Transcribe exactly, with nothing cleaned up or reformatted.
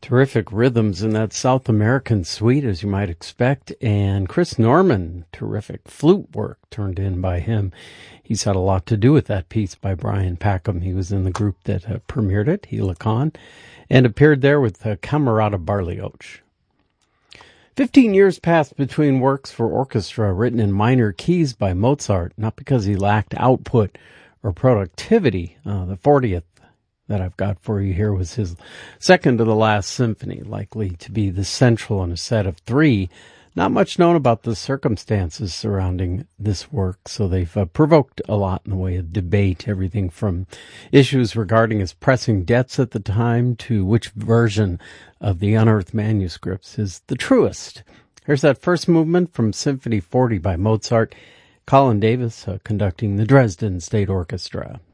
Terrific rhythms in that South American suite, as you might expect. And Chris Norman, terrific flute work turned in by him. He's had a lot to do with that piece by Brian Packham. He was in the group that uh, premiered it, Helicon, and appeared there with uh, Camerata Barlioch. Fifteen years passed between works for orchestra written in minor keys by Mozart, not because he lacked output or productivity. Uh, the fortieth that I've got for you here was his second to the last symphony, likely to be the central in a set of three. Not much known about the circumstances surrounding this work, so they've uh, provoked a lot in the way of debate, everything from issues regarding his pressing debts at the time to which version of the unearthed manuscripts is the truest. Here's that first movement from Symphony forty by Mozart, Colin Davis uh, conducting the Dresden State Orchestra.